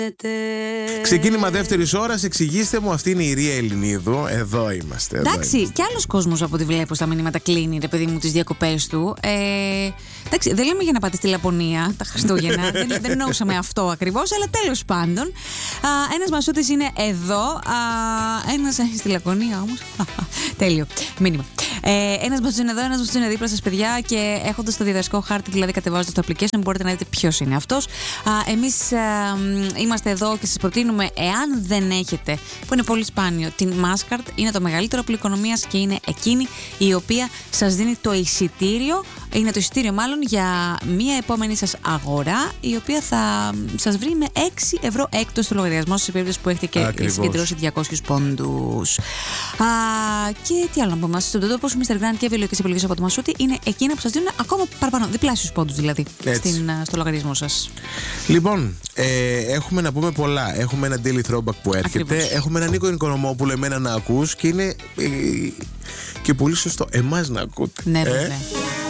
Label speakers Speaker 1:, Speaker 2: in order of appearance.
Speaker 1: Ξεκίνημα δεύτερης ώρας, εξηγήστε μου, αυτή είναι η Ρία Ελληνίδου. Εδώ είμαστε.
Speaker 2: Εντάξει, κι άλλος κόσμος από ό,τι βλέπω στα μηνύματα κλείνει, ρε παιδί μου, τις διακοπές του. Εντάξει, δεν λέμε για να πάτε στη Λαπωνία τα Χριστούγεννα. δεν εννοούσαμε αυτό ακριβώς, αλλά τέλος πάντων. Ένας Μασούτης είναι εδώ. Ένας στη Λακωνία όμως. Τέλειο. Μήνυμα. Ένας Μασούτης είναι εδώ, ένας Μασούτης είναι δίπλα σας, παιδιά. Και έχοντας το διαδραστικό χάρτη, δηλαδή κατεβάζοντας το application, μπορείτε να δείτε ποιος είναι αυτός. Εμείς είμαστε εδώ και σας προτείνουμε, εάν δεν έχετε, που είναι πολύ σπάνιο, την Mastercard. Είναι το μεγαλύτερο όπλο οικονομίας και είναι εκείνη η οποία σας δίνει το εισιτήριο. Είναι το εισιτήριο μάλλον για μία επόμενη σας αγορά, η οποία θα σας βρει με 6 ευρώ έκτος στο λογαριασμό σας, σε περίπτωση που έχετε και συγκεντρώσει 200 πόντους. Και τι άλλο να πούμε, στον τόπο σου Mr. Grand και βιολογικές επιλογές από το Μασούτη είναι εκείνα που σας δίνουν ακόμα παραπάνω, διπλάσιους πόντους δηλαδή, στο λογαριασμό σας.
Speaker 1: Λοιπόν, έχουμε να πούμε πολλά. Έχουμε ένα daily throwback που έρχεται. Ακριβώς. Έχουμε έναν Νίκο Οικονομόπουλο, εμένα να ακούς, και είναι και πολύ σωστό εμάς να ακούτε.
Speaker 2: Ναι, βέβαια.